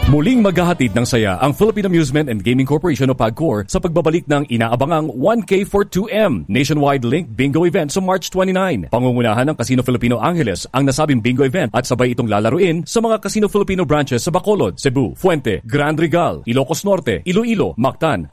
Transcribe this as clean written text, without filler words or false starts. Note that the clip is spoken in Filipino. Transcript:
Muling maghahatid ng saya ang Philippine Amusement and Gaming Corporation o PAGCOR sa pagbabalik ng inaabangang 1K for 2M nationwide link bingo event sa March 29. Pangungunahan ng Casino Filipino Angeles ang nasabing bingo event at sabay itong lalaruin sa mga Casino Filipino branches sa Bacolod, Cebu, Fuente, Grand Regal, Ilocos Norte, Iloilo, Mactan,